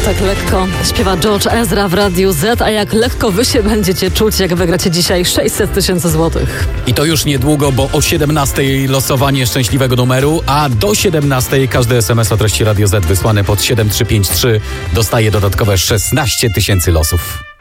Tak lekko śpiewa George Ezra w Radiu Z, a jak lekko wy się będziecie czuć, jak wygracie dzisiaj 600 000 złotych. I to już niedługo, bo o 17:00 losowanie szczęśliwego numeru, a do 17:00 każdy SMS o treści Radio Z wysłany pod 7353 dostaje dodatkowe 16 000 losów.